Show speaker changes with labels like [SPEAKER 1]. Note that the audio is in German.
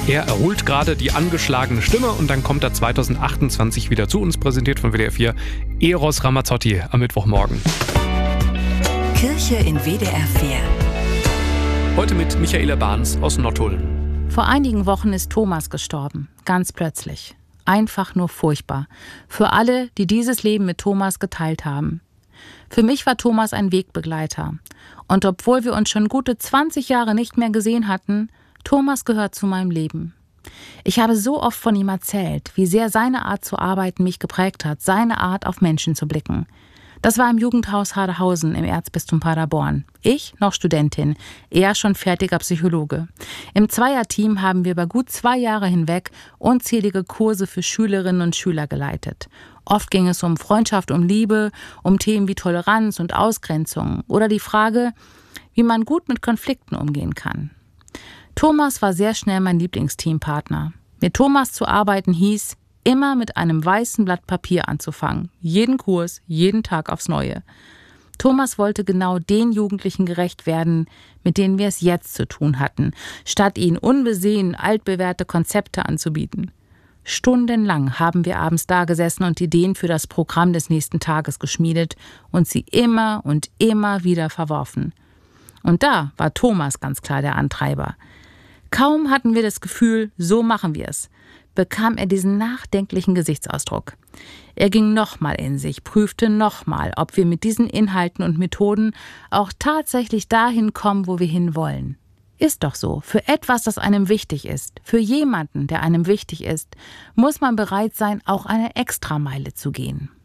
[SPEAKER 1] Er erholt gerade die angeschlagene Stimme und dann kommt er 2028 wieder zu uns, präsentiert von WDR 4. Eros Ramazzotti am Mittwochmorgen.
[SPEAKER 2] Kirche in WDR 4.
[SPEAKER 1] Heute mit Michaela Barnes aus Nottuln.
[SPEAKER 3] Vor einigen Wochen ist Thomas gestorben, ganz plötzlich. Einfach nur furchtbar. Für alle, die dieses Leben mit Thomas geteilt haben. Für mich war Thomas ein Wegbegleiter. Und obwohl wir uns schon gute 20 Jahre nicht mehr gesehen hatten, Thomas gehört zu meinem Leben. Ich habe so oft von ihm erzählt, wie sehr seine Art zu arbeiten mich geprägt hat, seine Art auf Menschen zu blicken. Das war im Jugendhaus Haderhausen im Erzbistum Paderborn. Ich noch Studentin, er schon fertiger Psychologe. Im Zweierteam haben wir über gut 2 Jahre hinweg unzählige Kurse für Schülerinnen und Schüler geleitet. Oft ging es um Freundschaft, um Liebe, um Themen wie Toleranz und Ausgrenzung oder die Frage, wie man gut mit Konflikten umgehen kann. Thomas war sehr schnell mein Lieblingsteampartner. Mit Thomas zu arbeiten hieß, immer mit einem weißen Blatt Papier anzufangen. Jeden Kurs, jeden Tag aufs Neue. Thomas wollte genau den Jugendlichen gerecht werden, mit denen wir es jetzt zu tun hatten, statt ihnen unbesehen altbewährte Konzepte anzubieten. Stundenlang haben wir abends dagesessen und Ideen für das Programm des nächsten Tages geschmiedet und sie immer und immer wieder verworfen. Und da war Thomas ganz klar der Antreiber. Kaum hatten wir das Gefühl, so machen wir es, bekam er diesen nachdenklichen Gesichtsausdruck. Er ging nochmal in sich, prüfte nochmal, ob wir mit diesen Inhalten und Methoden auch tatsächlich dahin kommen, wo wir hinwollen. Ist doch so, für etwas, das einem wichtig ist, für jemanden, der einem wichtig ist, muss man bereit sein, auch eine Extrameile zu gehen.